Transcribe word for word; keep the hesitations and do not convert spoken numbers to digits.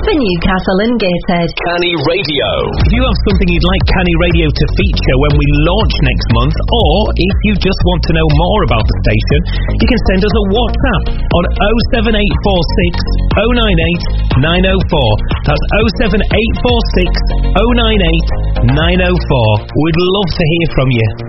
for Newcastle and Gateshead. Canny Radio. If you have something you'd like Canny Radio to feature when we launch next month, or if you just want to know more about the station, you can send us a WhatsApp on oh seven eight four six, oh nine eight, nine oh four. That's oh seven eight four six, oh nine eight, nine oh four. We'd love to hear from you.